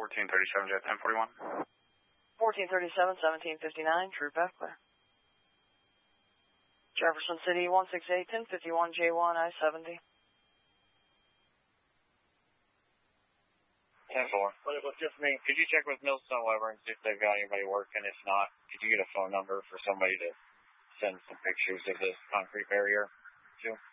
1437 Jet 1041. 1437, 1759, True Beckler. Jefferson City, 168, 1051, J1, I-70. 10-4. But it was just me. Could you check with Millstone Weber and see if they've got anybody working? If not, could you get a phone number for somebody to send some pictures of this concrete barrier to?